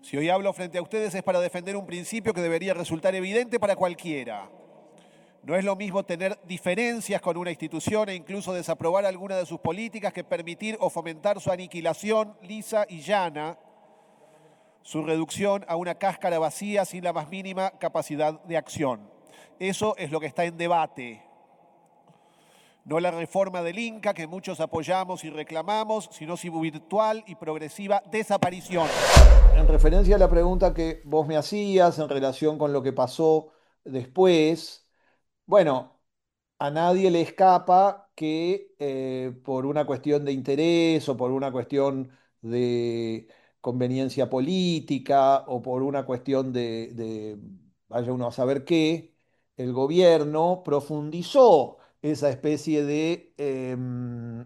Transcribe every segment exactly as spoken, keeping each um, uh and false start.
Si hoy hablo frente a ustedes es para defender un principio que debería resultar evidente para cualquiera. No es lo mismo tener diferencias con una institución e incluso desaprobar alguna de sus políticas que permitir o fomentar su aniquilación lisa y llana, su reducción a una cáscara vacía sin la más mínima capacidad de acción. Eso es lo que está en debate. No la reforma del Inca que muchos apoyamos y reclamamos, sino su virtual y progresiva desaparición. En referencia a la pregunta que vos me hacías en relación con lo que pasó después, bueno, a nadie le escapa que eh, por una cuestión de interés o por una cuestión de conveniencia política o por una cuestión de, de vaya uno a saber qué, el gobierno profundizó esa especie de em,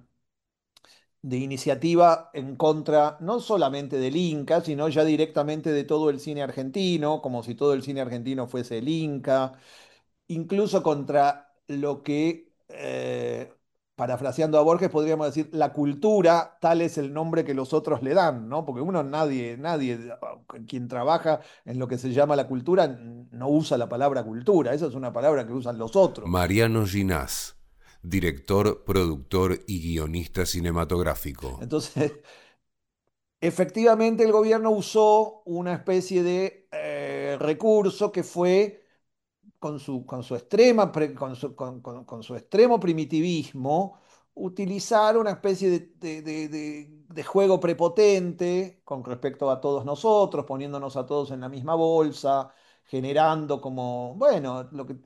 de iniciativa en contra no solamente del Inca, sino ya directamente de todo el cine argentino, como si todo el cine argentino fuese el Inca, incluso contra lo que, eh, parafraseando a Borges, podríamos decir la cultura, tal es el nombre que los otros le dan, ¿no? Porque uno, nadie, nadie, quien trabaja en lo que se llama la cultura, no usa la palabra cultura, esa es una palabra que usan los otros. Mariano Ginás, director, productor y guionista cinematográfico. Entonces, efectivamente, el gobierno usó una especie de eh, recurso que fue con su, con su extrema, pre- con su, con- con- con su extremo primitivismo, utilizar una especie de, de- de- de- de juego prepotente con respecto a todos nosotros, poniéndonos a todos en la misma bolsa, generando como, bueno, lo que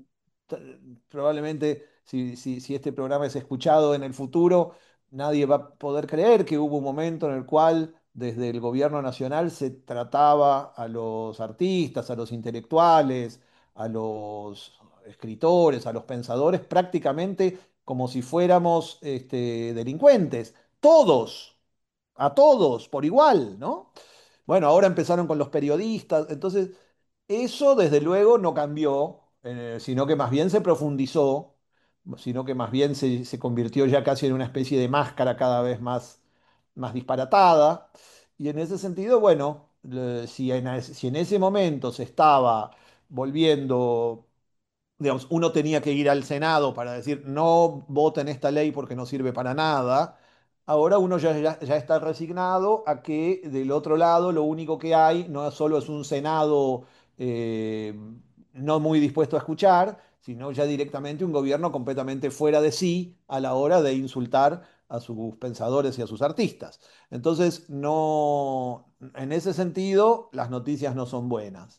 t- probablemente si, si- si este programa es escuchado en el futuro, nadie va a poder creer que hubo un momento en el cual desde el gobierno nacional se trataba a los artistas, a los intelectuales, a los escritores, a los pensadores, prácticamente como si fuéramos este, delincuentes. Todos, a todos, por igual, ¿no? Bueno, ahora empezaron con los periodistas, entonces eso desde luego no cambió, eh, sino que más bien se profundizó, sino que más bien se, se convirtió ya casi en una especie de máscara cada vez más, más disparatada. Y en ese sentido, bueno, le- si en, si en ese momento se estaba volviendo, digamos, uno tenía que ir al Senado para decir no voten esta ley porque no sirve para nada. Ahora uno ya, ya- ya está resignado a que del otro lado lo único que hay no solo es un Senado eh, no muy dispuesto a escuchar, sino ya directamente un gobierno completamente fuera de sí a la hora de insultar a sus pensadores y a sus artistas. Entonces, no, en ese sentido, las noticias no son buenas.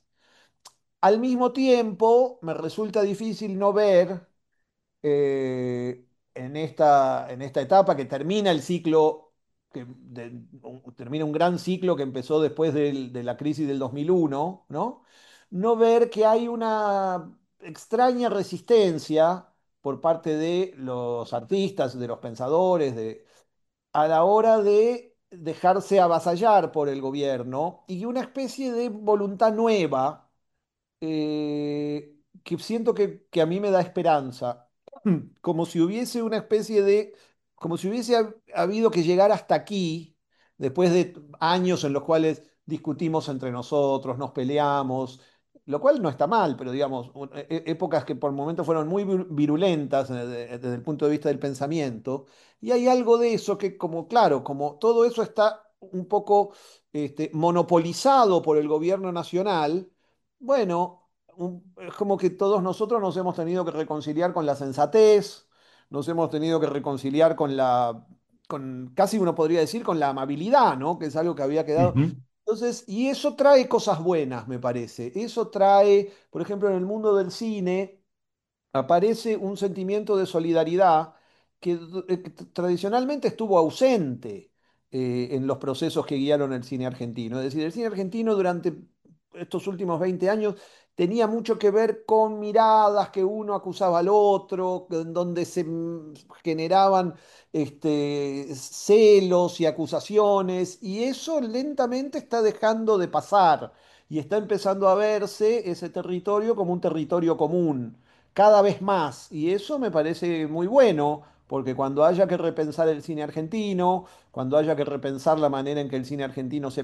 Al mismo tiempo, me resulta difícil no ver eh, en esta, en esta etapa que termina el ciclo, que de- un- termina un gran ciclo que empezó después del- de la crisis del dos mil uno, ¿no? No ver que hay una extraña resistencia por parte de los artistas, de los pensadores, de, a la hora de dejarse avasallar por el gobierno y una especie de voluntad nueva eh, que siento que, que a mí me da esperanza, como si hubiese una especie de, como si hubiese hab- habido que llegar hasta aquí, después de años en los cuales discutimos entre nosotros, nos peleamos, lo cual no está mal, pero digamos, un- e- e- épocas que por momentos fueron muy vir- virulentas eh, de- desde el punto de vista del pensamiento, y hay algo de eso que como, claro, como todo eso está un poco este, monopolizado por el gobierno nacional, bueno, un- es como que todos nosotros nos hemos tenido que reconciliar con la sensatez, nos hemos tenido que reconciliar con la, con casi uno podría decir con la amabilidad, ¿no? Que es algo que había quedado. Ujú. Entonces, y eso trae cosas buenas, me parece. Eso trae, por ejemplo, en el mundo del cine aparece un sentimiento de solidaridad que, eh, que tradicionalmente estuvo ausente eh, en los procesos que guiaron el cine argentino. Es decir, el cine argentino durante estos últimos veinte años tenía mucho que ver con miradas que uno acusaba al otro, en donde se mm, generaban este, celos y acusaciones, y eso lentamente está dejando de pasar y está empezando a verse ese territorio como un territorio común cada vez más. Y eso me parece muy bueno, porque cuando haya que repensar el cine argentino, cuando haya que repensar la manera en que el cine argentino se